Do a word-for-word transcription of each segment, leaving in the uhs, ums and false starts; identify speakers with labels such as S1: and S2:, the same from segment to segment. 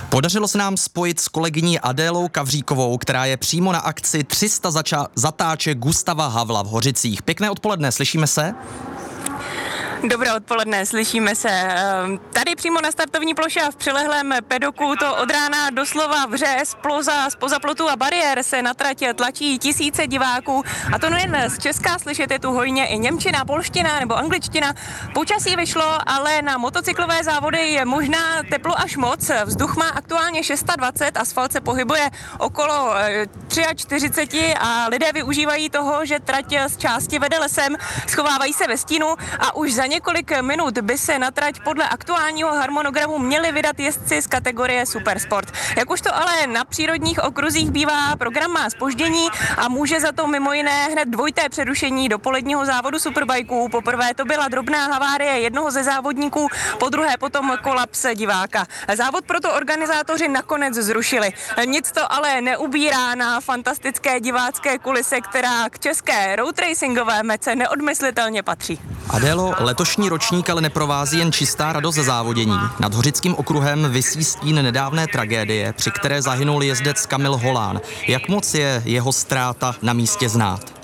S1: Podařilo se nám spojit s kolegyní Adélou Kavříkovou, která je přímo na akci tři sta zača- zatáček Gustáva Havla v Hořicích. Pěkné odpoledne, slyšíme se?
S2: Dobré odpoledne, slyšíme se. Tady přímo na startovní ploše a v přilehlém pedoku to od rána doslova vře, sploza, spoza plotů a bariér se na trať tlačí tisíce diváků. A to nejen z Česka, slyšet je tu hojně i němčina, polština nebo angličtina. Počasí vyšlo, ale na motocyklové závody je možná teplo až moc. Vzduch má aktuálně dvacet šest, asfalt se pohybuje okolo čtyřicet tři a lidé využívají toho, že trať z části vede lesem, schovávají se ve stínu a už za několik minut by se na trať podle aktuálního harmonogramu měli vydat jezdci z kategorie Supersport. Jak už to ale na přírodních okruzích bývá, program má zpoždění a může za to mimo jiné hned dvojité přerušení dopoledního závodu superbajků. Poprvé to byla drobná havárie jednoho ze závodníků, podruhé potom kolaps diváka. Závod proto organizátoři nakonec zrušili. Nic to ale neubírá na fantastické divácké kulise, která k české road racingové mece neodmyslitelně patří.
S1: Adélo, letošní ročník ale neprovází jen čistá radost ze závodění. Nad Hořickým okruhem visí stín nedávné tragédie, při které zahynul jezdec Kamil Holán. Jak moc je jeho ztráta na místě znát?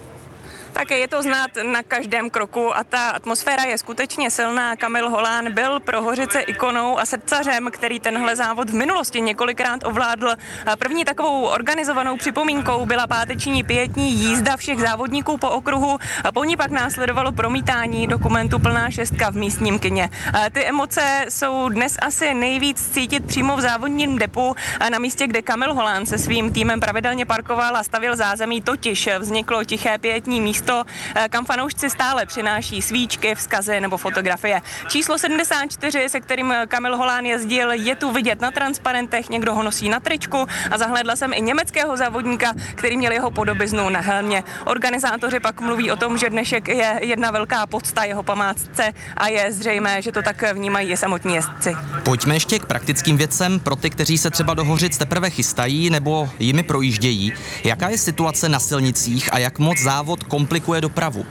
S2: Tak je to znát na každém kroku a ta atmosféra je skutečně silná. Kamil Holán byl pro Hořice ikonou a srdcařem, který tenhle závod v minulosti několikrát ovládl. První takovou organizovanou připomínkou byla páteční pietní jízda všech závodníků po okruhu a po ní pak následovalo promítání dokumentu Plná šestka v místním kině. Ty emoce jsou dnes asi nejvíc cítit přímo v závodním depu a na místě, kde Kamil Holán se svým týmem pravidelně parkoval a stavěl zázemí, totiž vzniklo tiché pietní místo, kam fanoušci stále přináší svíčky, vzkazy nebo fotografie. Číslo sedmdesát čtyři, se kterým Kamil Holán jezdil, je tu vidět na transparentech, někdo ho nosí na tričku a zahlédla jsem i německého závodníka, který měl jeho podobiznu na helmě. Organizátoři pak mluví o tom, že dnešek je jedna velká pocta jeho památce a je zřejmé, že to tak vnímají i samotní jezdci.
S1: Pojďme ještě k praktickým věcem pro ty, kteří se třeba do Hořic teprve chystají nebo jimi projíždějí. Jaká je situace na silnicích a jak moc závod komplikuje dopravu?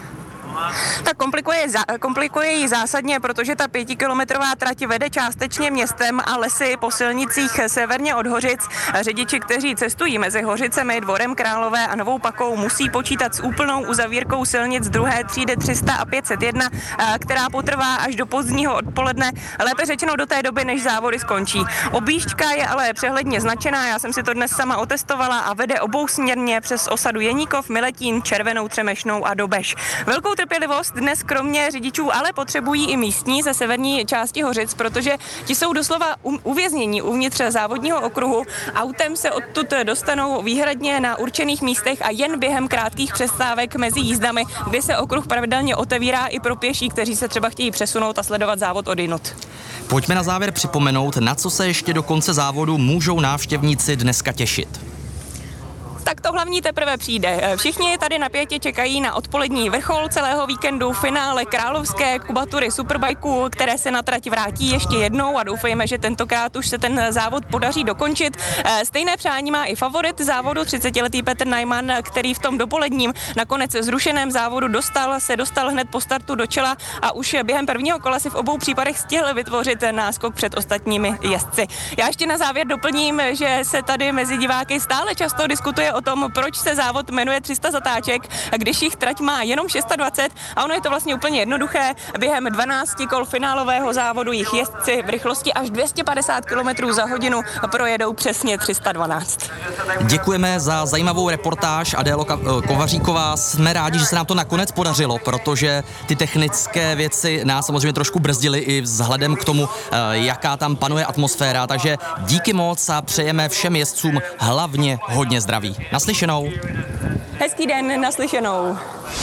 S2: Tak komplikuje, komplikuje ji zásadně, protože ta pětikilometrová trať vede částečně městem a lesy po silnicích severně od Hořic. Řidiči, kteří cestují mezi Hořicemi, Dvorem Králové a Novou Pakou, musí počítat s úplnou uzavírkou silnic druhé třídy tři sta a pět set jedna, která potrvá až do pozdního odpoledne, lépe řečeno do té doby, než závody skončí. Objížďka je ale přehledně značená, já jsem si to dnes sama otestovala a vede obousměrně přes osadu Jeníkov, Miletín, Červenou Třemešnou a Dobeš. Velkou trpělivost dnes kromě řidičů ale potřebují i místní ze severní části Hořic, protože ti jsou doslova uvěznění uvnitř závodního okruhu. Autem se odtud dostanou výhradně na určených místech a jen během krátkých přestávek mezi jízdami, kdy se okruh pravidelně otevírá i pro pěší, kteří se třeba chtějí přesunout a sledovat závod odjinud.
S1: Pojďme na závěr připomenout, na co se ještě do konce závodu můžou návštěvníci dneska těšit.
S2: Tak to hlavní teprve přijde. Všichni tady napětě čekají na odpolední vrchol celého víkendu, finále královské kubatury superbajků, které se na trať vrátí ještě jednou a doufejme, že tentokrát už se ten závod podaří dokončit. Stejné přání má i favorit závodu, třicetiletý Petr Najman, který v tom dopoledním nakonec zrušeném závodu dostal, se dostal hned po startu do čela a už během prvního kola si v obou případech stihl vytvořit náskok před ostatními jezdci. Já ještě na závěr doplním, že se tady mezi diváky stále často diskutuje o tom, proč se závod jmenuje tři sta zatáček, když jich trať má jenom dvacet šest a ono je to vlastně úplně jednoduché. Během dvanácti kol finálového závodu jich jezdci v rychlosti až dvě stě padesát kilometrů za hodinu projedou přesně tři sta dvanáct.
S1: Děkujeme za zajímavou reportáž, Adélo Kovaříková. Jsme rádi, že se nám to nakonec podařilo, protože ty technické věci nás samozřejmě trošku brzdily i vzhledem k tomu, jaká tam panuje atmosféra. Takže díky moc a přejeme všem jezdcům hlavně hodně zdraví. Naslyšenou.
S2: Hezký den, naslyšenou.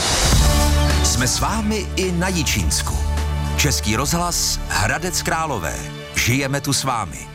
S3: Jsme s vámi i na Jičínsku. Český rozhlas Hradec Králové. Žijeme tu s vámi.